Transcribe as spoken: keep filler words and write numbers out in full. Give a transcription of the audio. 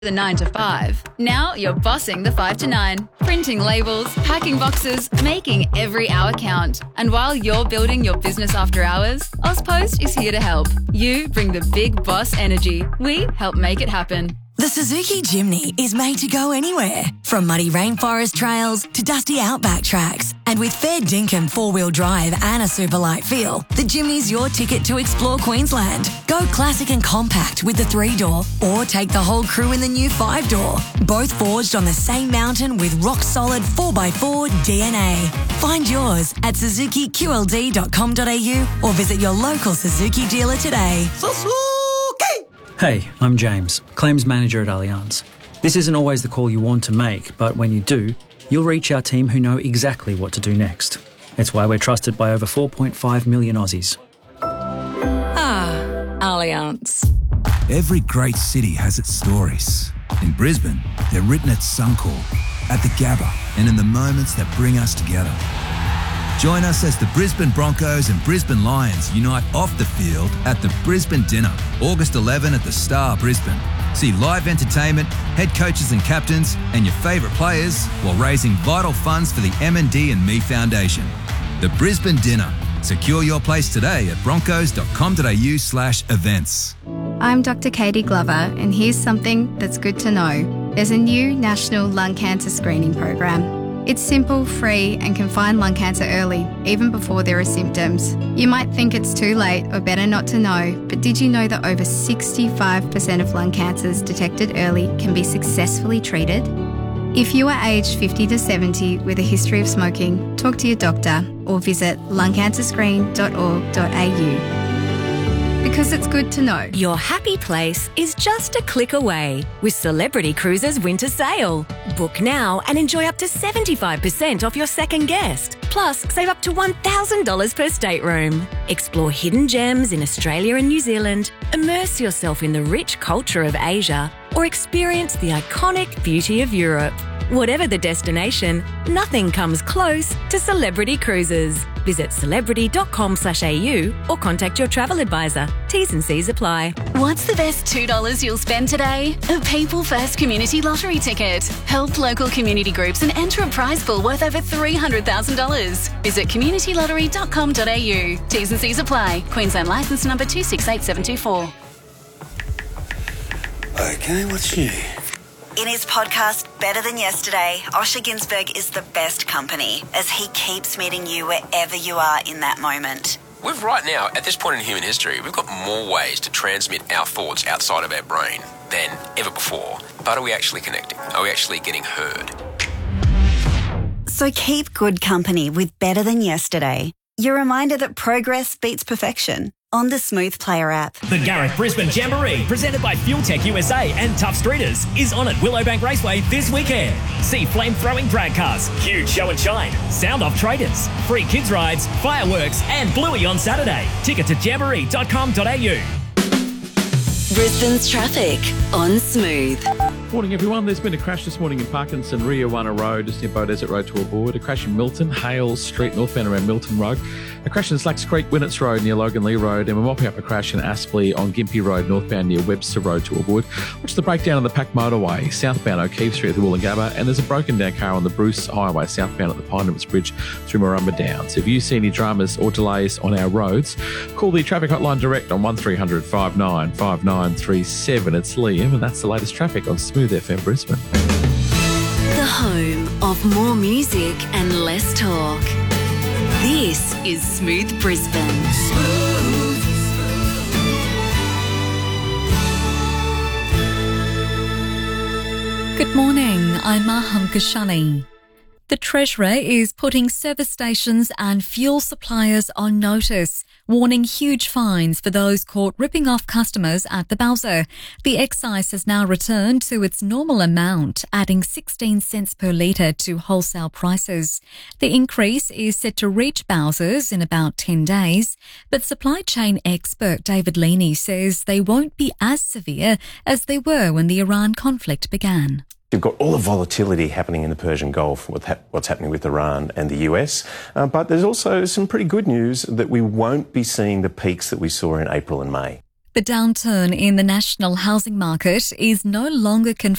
the nine to five. Now you're bossing the five to nine, printing labels, packing boxes, making every hour count. And while you're building your business after hours, Ozpost is here to help. You bring the big boss energy. We help make it happen. The Suzuki Jimny is made to go anywhere, from muddy rainforest trails to dusty outback tracks. And with fair dinkum four-wheel drive and a super light feel, the Jimny's your ticket to explore Queensland. Go classic and compact with the three-door, or take the whole crew in the new five-door. Both forged on the same mountain with rock-solid four by four D N A. Find yours at suzuki q l d dot com dot a u or visit your local Suzuki dealer today. Suzuki! Hey, I'm James, Claims Manager at Allianz. This isn't always the call you want to make, but when you do, you'll reach our team who know exactly what to do next. It's why we're trusted by over four point five million Aussies. Ah, Allianz. Every great city has its stories. In Brisbane, they're written at Suncorp, at the Gabba, and in the moments that bring us together. Join us as the Brisbane Broncos and Brisbane Lions unite off the field at the Brisbane Dinner, August eleventh at the Star Brisbane. See live entertainment, head coaches and captains, and your favourite players while raising vital funds for the M and D and Me Foundation. The Brisbane Dinner. Secure your place today at broncos dot com dot a u slash events. I'm Doctor Katie Glover, and here's something that's good to know. There's a new national lung cancer screening program. It's simple, free, and can find lung cancer early, even before there are symptoms. You might think it's too late or better not to know, but did you know that over sixty-five percent of lung cancers detected early can be successfully treated? If you are aged fifty to seventy with a history of smoking, talk to your doctor or visit lung cancer screen dot org dot a u. Because it's good to know. Your happy place is just a click away with Celebrity Cruises Winter Sale. Book now and enjoy up to seventy-five percent off your second guest. Plus, save up to one thousand dollars per stateroom. Explore hidden gems in Australia and New Zealand, immerse yourself in the rich culture of Asia, or experience the iconic beauty of Europe. Whatever the destination, nothing comes close to Celebrity Cruises. Visit celebrity dot com slash a u or contact your travel advisor. T's and C's apply. What's the best two dollars you'll spend today? A People First Community Lottery ticket. Help local community groups and enter a prize pool worth over three hundred thousand dollars. Visit community lottery dot com dot a u. T's and C's apply. Queensland licence number two six eight seven two four. Okay, what's new? In his podcast, Better Than Yesterday, Osher Günsberg is the best company as he keeps meeting you wherever you are in that moment. We've right now, at this point in human history, we've got more ways to transmit our thoughts outside of our brain than ever before. But are we actually connecting? Are we actually getting heard? So keep good company with Better Than Yesterday. Your reminder that progress beats perfection on the Smooth Player app. The Gareth Brisbane Jamboree, presented by Fuel Tech U S A and Tough Streeters, is on at Willowbank Raceway this weekend. See flame-throwing drag cars, huge show and shine, sound-off traders, free kids rides, fireworks and Bluey on Saturday. Ticket to jamboree dot com dot a u. Brisbane's traffic on Smooth. Morning everyone, there's been a crash this morning in Parkinson, Rio One Road, just near Bow Desert Road to Avoid. A crash in Milton, Hales Street, northbound around Milton Road. A crash in Slacks Creek, Winnets Road near Logan Lee Road. And we're mopping up a crash in Aspley on Gympie Road, northbound near Webster Road to Avoid. Watch the breakdown on the Pack Motorway, southbound O'Keefe Street at the Woolloongabba. And there's a broken down car on the Bruce Highway, southbound at the Pine Limits Bridge through Marumba Downs. If you see any dramas or delays on our roads, call the traffic hotline direct on one three hundred five nine five nine three seven. It's Liam, and that's the latest traffic on Smooth F M Brisbane. The home of more music and less talk. This is Smooth Brisbane. Smooth. Good morning, I'm Maham Kashani. The Treasurer is putting service stations and fuel suppliers on notice, warning huge fines for those caught ripping off customers at the bowser. The excise has now returned to its normal amount, adding sixteen cents per litre to wholesale prices. The increase is set to reach bowsers in about ten days, but supply chain expert David Leaney says they won't be as severe as they were when the Iran conflict began. You've got all the volatility happening in the Persian Gulf with ha- what's happening with Iran and the U S, uh, but there's also some pretty good news that we won't be seeing the peaks that we saw in April and May. The downturn in the national housing market is no longer confined